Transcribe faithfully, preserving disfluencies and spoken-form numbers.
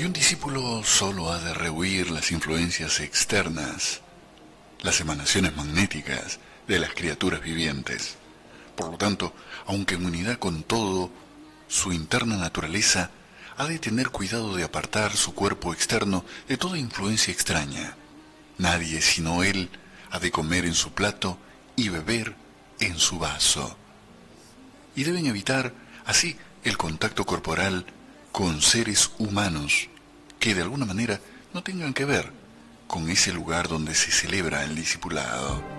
Y un discípulo solo ha de rehuir las influencias externas, las emanaciones magnéticas de las criaturas vivientes. Por lo tanto, aunque en unidad con todo, su interna naturaleza ha de tener cuidado de apartar su cuerpo externo de toda influencia extraña. Nadie sino él ha de comer en su plato y beber en su vaso. Y deben evitar, así, el contacto corporal con seres humanos que de alguna manera no tengan que ver con ese lugar donde se celebra el discipulado.